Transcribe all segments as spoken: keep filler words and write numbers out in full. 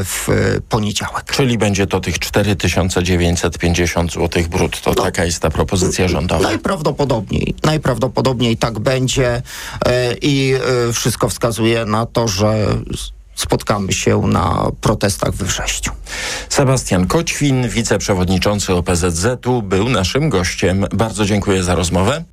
w poniedziałek. Czyli będzie to tych cztery tysiące dziewięćset pięćdziesiąt złotych brutto. No, taka jest ta propozycja rządowa. Najprawdopodobniej. Najprawdopodobniej tak będzie i wszystko wskazuje na to, że spotkamy się na protestach we wrześniu. Sebastian Koćwin, wiceprzewodniczący O P Z Z u, był naszym gościem. Bardzo dziękuję za rozmowę.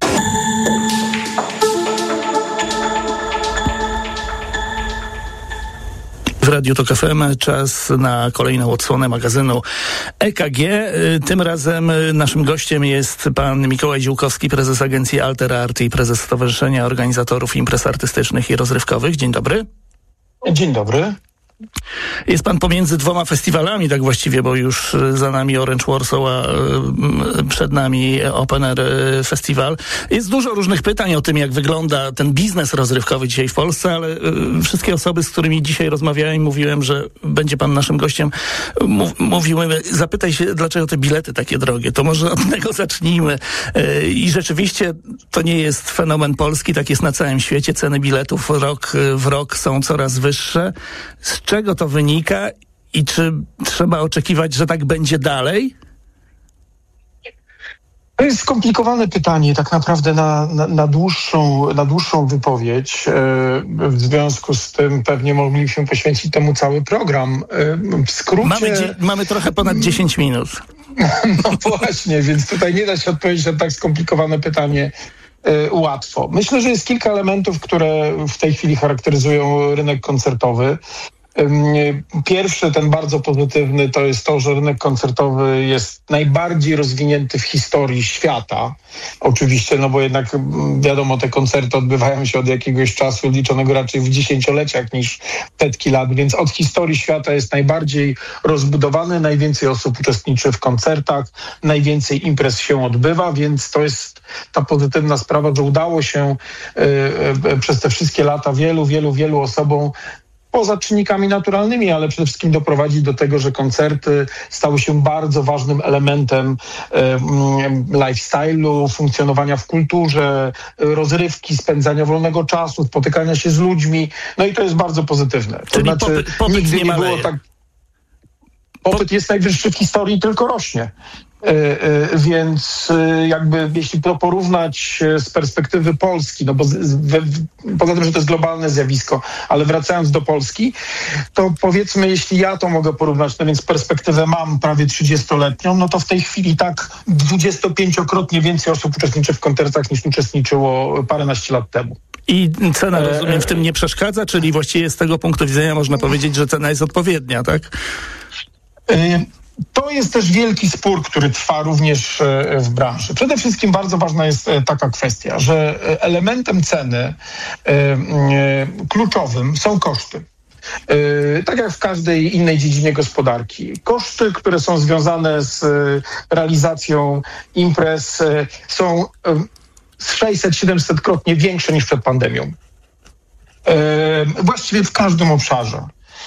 W Radiu Tok F M czas na kolejną odsłonę magazynu E K G. Tym razem naszym gościem jest pan Mikołaj Ziółkowski, prezes agencji Alter Art i prezes Stowarzyszenia Organizatorów Imprez Artystycznych i Rozrywkowych. Dzień dobry. Dzień dobry. Jest pan pomiędzy dwoma festiwalami, tak właściwie, bo już za nami Orange Warsaw, a przed nami Open Air Festival. Jest dużo różnych pytań o tym, jak wygląda ten biznes rozrywkowy dzisiaj w Polsce, ale wszystkie osoby, z którymi dzisiaj rozmawiałem i mówiłem, że będzie pan naszym gościem, mówiły, zapytaj się, dlaczego te bilety takie drogie. To może od tego zacznijmy. I rzeczywiście to nie jest fenomen polski, tak jest na całym świecie. Ceny biletów rok w rok są coraz wyższe. Z czego to wynika i czy trzeba oczekiwać, że tak będzie dalej? To jest skomplikowane pytanie, tak naprawdę na, na, na, dłuższą, na dłuższą wypowiedź. W związku z tym pewnie moglibyśmy poświęcić temu cały program. W skrócie... Mamy, dzie- mamy trochę ponad dziesięć minut. No właśnie, więc tutaj nie da się odpowiedzieć na tak skomplikowane pytanie łatwo. Myślę, że jest kilka elementów, które w tej chwili charakteryzują rynek koncertowy. Pierwszy, ten bardzo pozytywny, to jest to, że rynek koncertowy jest najbardziej rozwinięty w historii świata. Oczywiście, no bo jednak wiadomo, te koncerty odbywają się od jakiegoś czasu, liczonego raczej w dziesięcioleciach niż setki lat, więc od historii świata jest najbardziej rozbudowany, najwięcej osób uczestniczy w koncertach, najwięcej imprez się odbywa, więc to jest ta pozytywna sprawa, że udało się y, przez te wszystkie lata wielu, wielu, wielu osobom poza czynnikami naturalnymi, ale przede wszystkim doprowadzić do tego, że koncerty stały się bardzo ważnym elementem e, lifestyle'u, funkcjonowania w kulturze, rozrywki, spędzania wolnego czasu, spotykania się z ludźmi. No i to jest bardzo pozytywne. To Czyli znaczy, popyt, popyt nigdy nie, nie było maleje. tak... Popyt jest najwyższy w historii i tylko rośnie. E, e, więc e, jakby jeśli to porównać z perspektywy Polski, no bo z, we, poza tym, że to jest globalne zjawisko, ale wracając do Polski, to powiedzmy, jeśli ja to mogę porównać, no więc perspektywę mam prawie trzydziestoletnią, no to w tej chwili tak dwudziestopięciokrotnie więcej osób uczestniczy w koncertach niż uczestniczyło paręnaście lat temu. I cena, rozumiem, w tym nie przeszkadza, czyli właściwie z tego punktu widzenia można powiedzieć, że cena jest odpowiednia, tak? Y- To jest też wielki spór, który trwa również w branży. Przede wszystkim bardzo ważna jest taka kwestia, że elementem ceny kluczowym są koszty. Tak jak w każdej innej dziedzinie gospodarki. Koszty, które są związane z realizacją imprez, są z sześćset siedemset krotnie większe niż przed pandemią. Właściwie w każdym obszarze.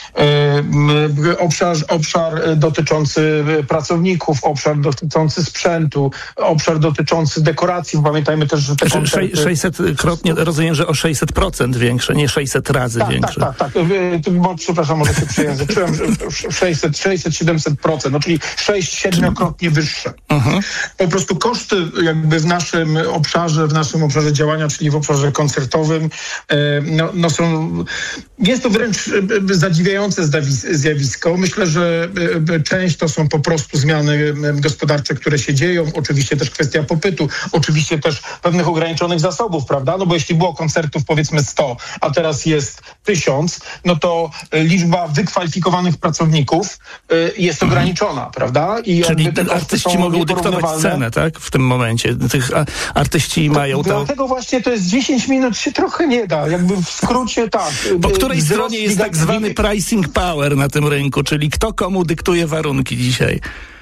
Obszar, obszar dotyczący pracowników, obszar dotyczący sprzętu, obszar dotyczący dekoracji. Pamiętajmy też, że te koncerty... sześćset krotnie, rozumiem, że o sześćset procent większe, nie sześćset razy tak, większe. Tak, tak, tak. Bo, przepraszam, może się przejęzyczyłem, sześćset, sześćset siedemset procent, no czyli sześć siedmiokrotnie wyższe. Uh-huh. Po prostu koszty jakby w naszym obszarze, w naszym obszarze działania, czyli w obszarze koncertowym, no, no są... Jest to wręcz zadziwiające zjawisko. Myślę, że część to są po prostu zmiany gospodarcze, które się dzieją. Oczywiście też kwestia popytu, oczywiście też pewnych ograniczonych zasobów, prawda? No bo jeśli było koncertów powiedzmy sto, a teraz jest tysiąc, no to liczba wykwalifikowanych pracowników jest ograniczona, prawda? I czyli te artyści mogą dyktować cenę, tak? W tym momencie. Tych artyści to, mają to... Dlatego właśnie to jest dziesięć minut się trochę nie da. Jakby w skrócie tak. Po której stronie jest tak zwany pricing power na tym rynku, czyli kto komu dyktuje warunki dzisiaj?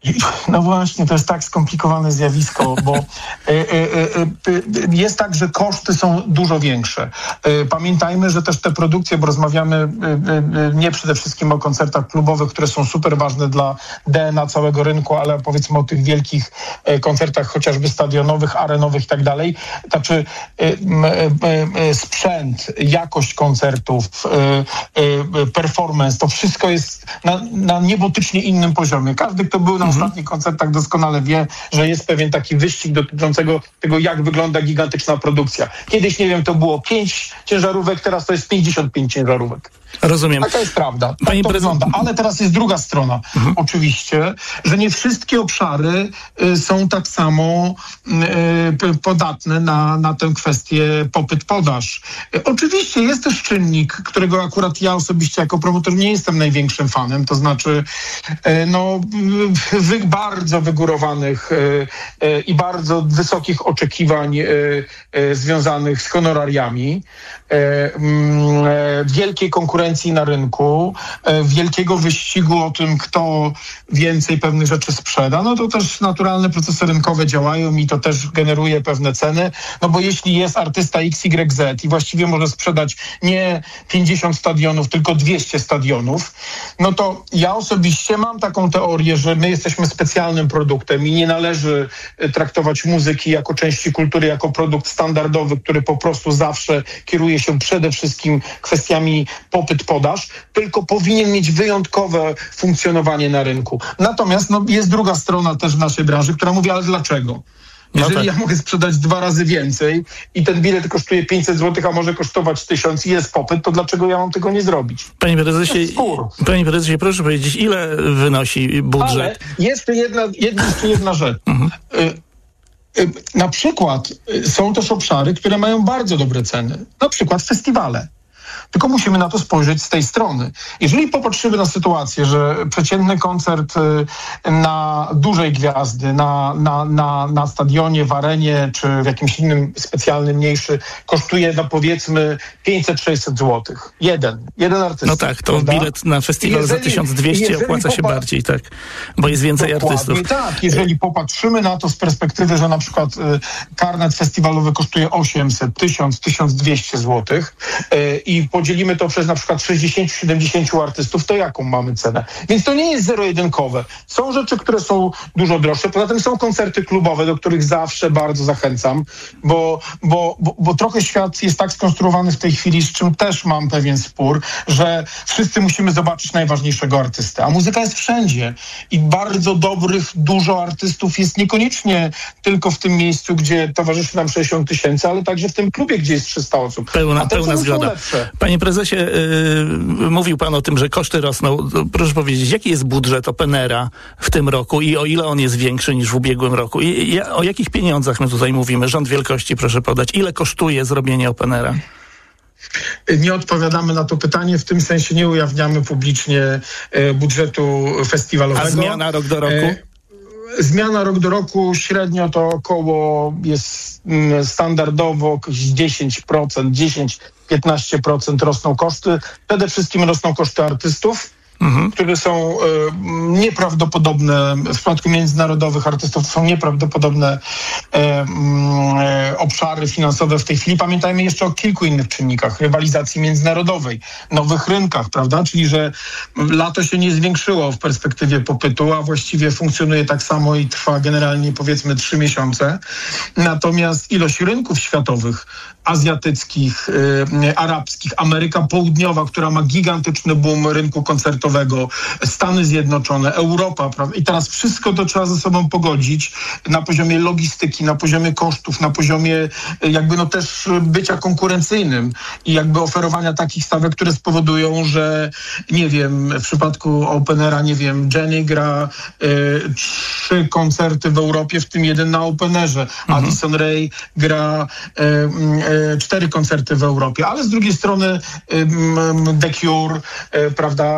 No właśnie, to jest tak skomplikowane zjawisko, bo y, y, y, y, jest tak, że koszty są dużo większe. Y, pamiętajmy, że też te produkcje, bo rozmawiamy y, y, nie przede wszystkim o koncertach klubowych, które są super ważne dla D N A całego rynku, ale powiedzmy o tych wielkich y, koncertach chociażby stadionowych, arenowych i tak dalej. Znaczy y, y, y, sprzęt, jakość koncertów, y, y, performance, to wszystko jest na, na niebotycznie innym poziomie. Każdy, kto był na ostatnich koncertach, doskonale wie, że jest pewien taki wyścig dotyczącego tego, jak wygląda gigantyczna produkcja. Kiedyś, nie wiem, to było pięć ciężarówek, teraz to jest pięćdziesiąt pięć ciężarówek. Rozumiem. Taka jest prawda. Tak Panie to prezes... wygląda. Ale teraz jest druga strona. Mhm. Oczywiście, że nie wszystkie obszary y, są tak samo y, podatne na, na tę kwestię popyt-podaż. Y, oczywiście jest też czynnik, którego akurat ja osobiście jako promotor nie jestem największym fanem, to znaczy y, no, y, wy, bardzo wygórowanych y, y, i bardzo wysokich oczekiwań y, y, związanych z honorariami, y, y, wielkiej konkurencji na rynku, wielkiego wyścigu o tym, kto więcej pewnych rzeczy sprzeda, no to też naturalne procesy rynkowe działają i to też generuje pewne ceny, no bo jeśli jest artysta X Y Z i właściwie może sprzedać nie pięćdziesiąt stadionów, tylko dwieście stadionów, no to ja osobiście mam taką teorię, że my jesteśmy specjalnym produktem i nie należy traktować muzyki jako części kultury, jako produkt standardowy, który po prostu zawsze kieruje się przede wszystkim kwestiami popyt-podaż, tylko powinien mieć wyjątkowe funkcjonowanie na rynku. Natomiast no, jest druga strona też w naszej branży, która mówi, ale dlaczego? Jeżeli no tak. ja mogę sprzedać dwa razy więcej i ten bilet kosztuje pięćset złotych, a może kosztować tysiąc i jest popyt, to dlaczego ja mam tego nie zrobić? Panie prezesie, panie prezesie, proszę powiedzieć, ile wynosi budżet? Ale jeszcze jedna, jedna, jeszcze jedna rzecz. Mhm. Y, y, na przykład y, są też obszary, które mają bardzo dobre ceny. Na przykład festiwale. Tylko musimy na to spojrzeć z tej strony. Jeżeli popatrzymy na sytuację, że przeciętny koncert na dużej gwiazdy, na, na, na, na stadionie, w arenie, czy w jakimś innym specjalnym, mniejszy, kosztuje, no powiedzmy, pięćset sześćset złotych. Jeden. Jeden artysta. No tak, to prawda? Bilet na festiwal jeżeli, za tysiąc dwieście opłaca się bardziej, tak? Bo jest więcej Dokładnie artystów. Tak, jeżeli popatrzymy na to z perspektywy, że na przykład y, karnet festiwalowy kosztuje osiemset, tysiąc, tysiąc dwieście złotych y, i podzielimy to przez na przykład sześćdziesiąt siedemdziesiąt artystów, to jaką mamy cenę? Więc to nie jest zero-jedynkowe. Są rzeczy, które są dużo droższe. Poza tym są koncerty klubowe, do których zawsze bardzo zachęcam, bo, bo, bo, bo trochę świat jest tak skonstruowany w tej chwili, z czym też mam pewien spór, że wszyscy musimy zobaczyć najważniejszego artystę. A muzyka jest wszędzie. I bardzo dobrych, dużo artystów jest niekoniecznie tylko w tym miejscu, gdzie towarzyszy nam sześćdziesiąt tysięcy, ale także w tym klubie, gdzie jest trzysta osób. Pełna, pełna zgoda. Panie prezesie, yy, mówił pan o tym, że koszty rosną. Proszę powiedzieć, jaki jest budżet Openera w tym roku i o ile on jest większy niż w ubiegłym roku? I, i o jakich pieniądzach my tutaj mówimy? Rząd wielkości, proszę podać. Ile kosztuje zrobienie Openera? Nie odpowiadamy na to pytanie, w tym sensie nie ujawniamy publicznie e, budżetu festiwalowego. A zmiana rok do roku? E, Zmiana rok do roku średnio to około jest standardowo dziesięć procent, dziesięć do piętnastu procent rosną koszty. Przede wszystkim rosną koszty artystów, mhm. które są y, nieprawdopodobne, w przypadku międzynarodowych artystów są nieprawdopodobne y, y, obszary finansowe w tej chwili. Pamiętajmy jeszcze o kilku innych czynnikach. Rywalizacji międzynarodowej, nowych rynkach, prawda? Czyli, że lato się nie zwiększyło w perspektywie popytu, a właściwie funkcjonuje tak samo i trwa generalnie powiedzmy trzy miesiące. Natomiast ilość rynków światowych, azjatyckich, y, arabskich, Ameryka Południowa, która ma gigantyczny boom rynku koncertowego, Stany Zjednoczone, Europa, prawda? I teraz wszystko to trzeba ze sobą pogodzić na poziomie logistyki, na poziomie kosztów, na poziomie jakby no też bycia konkurencyjnym i jakby oferowania takich stawek, które spowodują, że nie wiem, w przypadku Openera, nie wiem, Jenny gra y, trzy koncerty w Europie, w tym jeden na Openerze. Mhm. Addison Rae gra y, y, cztery koncerty w Europie, ale z drugiej strony y, The Cure, y, prawda,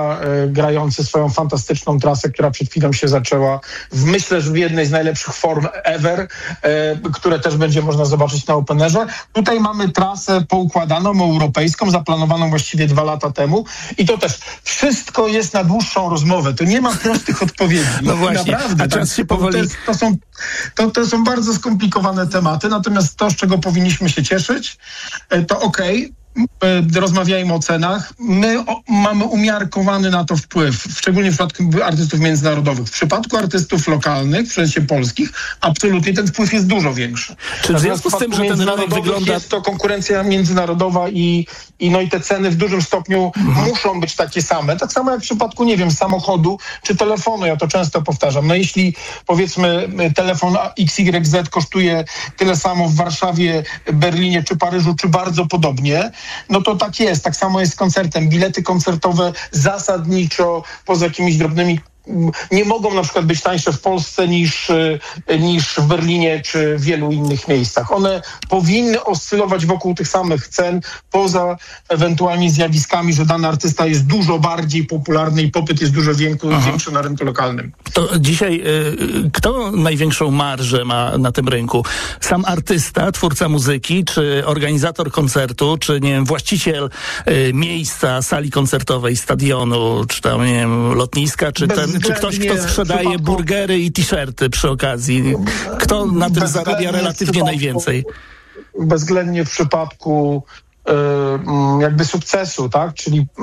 grający swoją fantastyczną trasę, która przed chwilą się zaczęła w, myślę, że w jednej z najlepszych form ever, e, które też będzie można zobaczyć na Openerze. Tutaj mamy trasę poukładaną, europejską, zaplanowaną właściwie dwa lata temu i to też wszystko jest na dłuższą rozmowę. To nie ma prostych odpowiedzi. No właśnie, naprawdę, a czas tak, się powoli... To, to, są, to, to są bardzo skomplikowane tematy, natomiast to, z czego powinniśmy się cieszyć, to okej, okay, rozmawiajmy o cenach. My o, mamy umiarkowany na to wpływ, szczególnie w przypadku artystów międzynarodowych. W przypadku artystów lokalnych, w sensie polskich, absolutnie ten wpływ jest dużo większy. Czy w związku z tym, że ten rynek wygląda... Jest to konkurencja międzynarodowa i, i, no i te ceny w dużym stopniu mhm. muszą być takie same. Tak samo jak w przypadku, nie wiem, samochodu czy telefonu. Ja to często powtarzam. No jeśli, powiedzmy, telefon X Y Z kosztuje tyle samo w Warszawie, Berlinie czy Paryżu, czy bardzo podobnie, no to tak jest. Tak samo jest z koncertem. Bilety koncertowe zasadniczo, poza jakimiś drobnymi, nie mogą na przykład być tańsze w Polsce niż, niż w Berlinie czy w wielu innych miejscach. One powinny oscylować wokół tych samych cen, poza ewentualnie zjawiskami, że dany artysta jest dużo bardziej popularny i popyt jest dużo większy, większy na rynku lokalnym. To dzisiaj y, kto największą marżę ma na tym rynku? Sam artysta, twórca muzyki, czy organizator koncertu, czy nie wiem, właściciel y, miejsca, sali koncertowej, stadionu, czy tam nie wiem, lotniska, czy ten czy ktoś, kto sprzedaje przypadku... burgery i t-shirty przy okazji? Kto na tym zarabia relatywnie najwięcej? Bezwzględnie w przypadku y, jakby sukcesu, tak? Czyli y,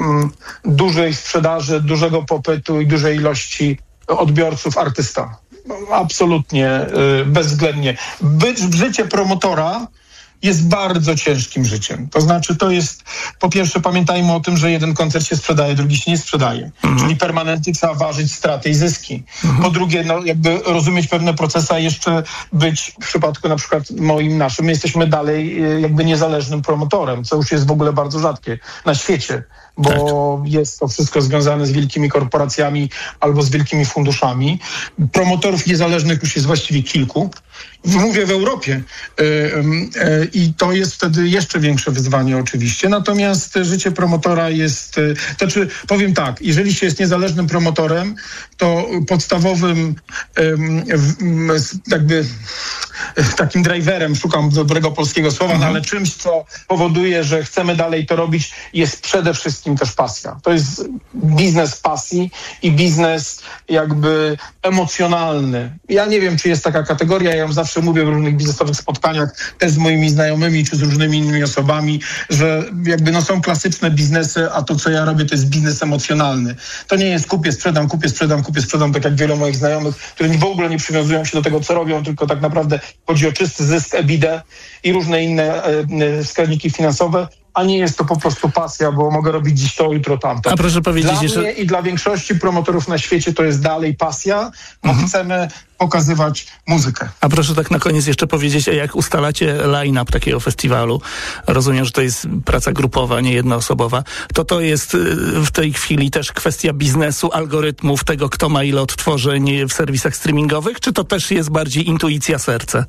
dużej sprzedaży, dużego popytu i dużej ilości odbiorców artysta. Absolutnie, y, bezwzględnie. By, życie promotora jest bardzo ciężkim życiem. To znaczy, to jest, po pierwsze, pamiętajmy o tym, że jeden koncert się sprzedaje, drugi się nie sprzedaje. Mhm. Czyli permanentnie trzeba ważyć straty i zyski. Mhm. Po drugie, no, jakby rozumieć pewne procesy, a jeszcze być w przypadku na przykład moim, naszym, my jesteśmy dalej jakby niezależnym promotorem, co już jest w ogóle bardzo rzadkie na świecie, bo tak. jest to wszystko związane z wielkimi korporacjami albo z wielkimi funduszami. Promotorów niezależnych już jest właściwie kilku. Mówię w Europie yy, yy, i to jest wtedy jeszcze większe wyzwanie oczywiście. Natomiast życie promotora jest... Yy, to czy powiem tak, jeżeli się jest niezależnym promotorem, to podstawowym yy, jakby takim driverem, szukam dobrego polskiego słowa, mhm. no, ale czymś, co powoduje, że chcemy dalej to robić, jest przede wszystkim też pasja. To jest biznes pasji i biznes jakby emocjonalny. Ja nie wiem, czy jest taka kategoria, ja ją zawsze mówię w różnych biznesowych spotkaniach, też z moimi znajomymi, czy z różnymi innymi osobami, że jakby no są klasyczne biznesy, a to, co ja robię, to jest biznes emocjonalny. To nie jest kupię, sprzedam, kupię, sprzedam, kupię, sprzedam, tak jak wielu moich znajomych, którzy w ogóle nie przywiązują się do tego, co robią, tylko tak naprawdę chodzi o czysty zysk, EBITDA i różne inne e, wskaźniki finansowe, a nie jest to po prostu pasja, bo mogę robić dziś to, jutro tamto. A proszę powiedzieć, dla jeszcze... mnie i dla większości promotorów na świecie to jest dalej pasja, bo mhm. chcemy pokazywać muzykę. A proszę tak na koniec jeszcze powiedzieć, jak ustalacie line-up takiego festiwalu? Rozumiem, że to jest praca grupowa, nie jednoosobowa. To to jest w tej chwili też kwestia biznesu, algorytmów, tego, kto ma ile odtworzeń w serwisach streamingowych, czy to też jest bardziej intuicja, serce?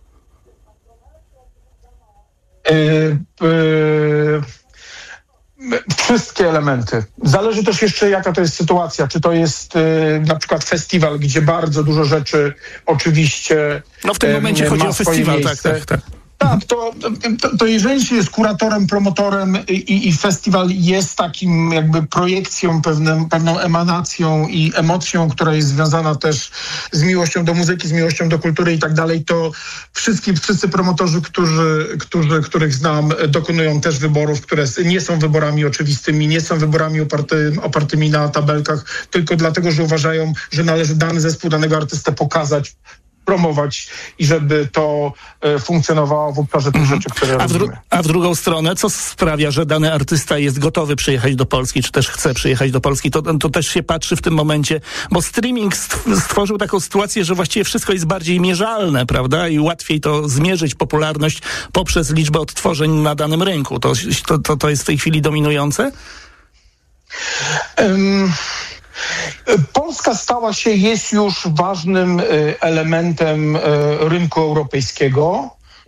Yy, yy, wszystkie elementy. Zależy też jeszcze, jaka to jest sytuacja. Czy to jest yy, na przykład festiwal, gdzie bardzo dużo rzeczy oczywiście... No w tym momencie yy, chodzi o festiwal, tak, tak, tak. Tak, to, to, to jeżeli się jest kuratorem, promotorem i, i festiwal jest takim jakby projekcją, pewnym, pewną emanacją i emocją, która jest związana też z miłością do muzyki, z miłością do kultury i tak dalej, to wszyscy, wszyscy promotorzy, którzy, którzy, których znam, dokonują też wyborów, które nie są wyborami oczywistymi, nie są wyborami oparty, opartymi na tabelkach, tylko dlatego, że uważają, że należy dany zespół, danego artystę pokazać, promować i żeby to e, funkcjonowało w obszarze tych rzeczy, które a w, robimy. a w drugą stronę, co sprawia, że dany artysta jest gotowy przyjechać do Polski, czy też chce przyjechać do Polski? To, to też się patrzy w tym momencie, bo streaming stworzył taką sytuację, że właściwie wszystko jest bardziej mierzalne, prawda? I łatwiej to zmierzyć popularność poprzez liczbę odtworzeń na danym rynku. To, to, to, to jest w tej chwili dominujące? Um. Polska stała się, jest już ważnym elementem rynku europejskiego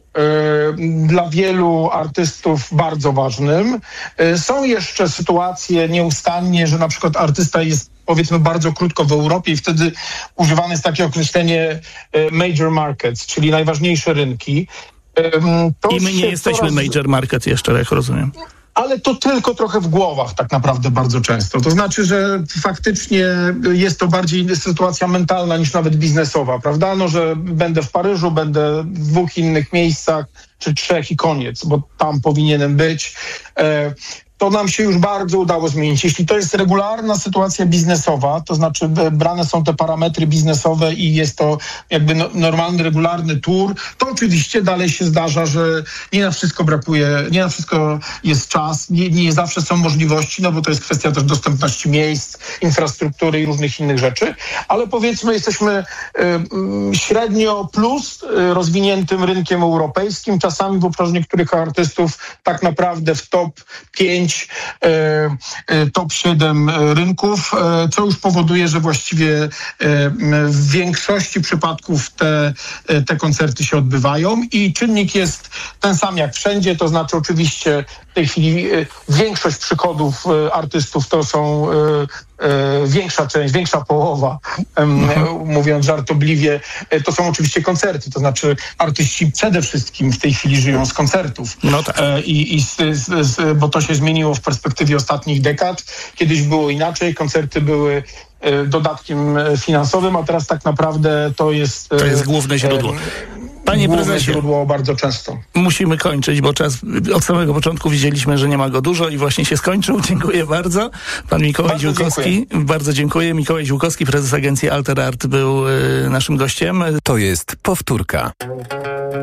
dla wielu artystów bardzo ważnym. Są jeszcze sytuacje nieustannie, że na przykład artysta jest powiedzmy bardzo krótko w Europie i wtedy używane jest takie określenie major markets, czyli najważniejsze rynki. To I my nie jesteśmy coraz... major market jeszcze, jak rozumiem. Ale to tylko trochę w głowach tak naprawdę bardzo często. To znaczy, że faktycznie jest to bardziej sytuacja mentalna niż nawet biznesowa, prawda? No, że będę w Paryżu, będę w dwóch innych miejscach, czy trzech i koniec, bo tam powinienem być. E, to nam się już bardzo udało zmienić. Jeśli to jest regularna sytuacja biznesowa, to znaczy brane są te parametry biznesowe i jest to jakby no, normalny, regularny tour, to oczywiście dalej się zdarza, że nie na wszystko brakuje, nie na wszystko jest czas, nie, nie zawsze są możliwości, no bo to jest kwestia też dostępności miejsc, infrastruktury i różnych innych rzeczy, ale powiedzmy jesteśmy y, y, średnio plus y, rozwiniętym rynkiem europejskim, czasami w obszarze niektórych artystów tak naprawdę w top pięć, top siedem rynków, co już powoduje, że właściwie w większości przypadków te, te koncerty się odbywają i czynnik jest ten sam jak wszędzie, to znaczy oczywiście w tej chwili większość przychodów artystów to są większa część, większa połowa, mhm. mówiąc żartobliwie, to są oczywiście koncerty, to znaczy artyści przede wszystkim w tej chwili żyją z koncertów. No tak. I, i z, z, z, bo to się zmieniło w perspektywie ostatnich dekad. Kiedyś było inaczej, koncerty były dodatkiem finansowym, a teraz tak naprawdę to jest... To jest główne źródło. Panie prezesie, źródło bardzo często. Musimy kończyć, bo czas od samego początku widzieliśmy, że nie ma go dużo i właśnie się skończył. Dziękuję bardzo. Pan Mikołaj bardzo Ziółkowski. Dziękuję. Bardzo dziękuję. Mikołaj Ziółkowski, prezes agencji Alter Art, był y, naszym gościem. To jest powtórka.